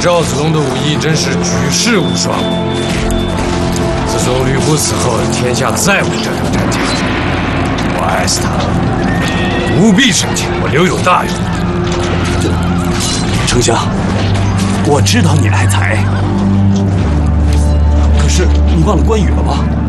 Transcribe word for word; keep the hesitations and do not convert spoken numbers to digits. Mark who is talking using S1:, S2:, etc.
S1: 赵子龙的武艺真是举世无双。自从吕布死后，天下再无这种战将。我爱死他了，务必升迁，我留有大用。
S2: 丞相，我知道你爱才，可是你忘了关羽了吗？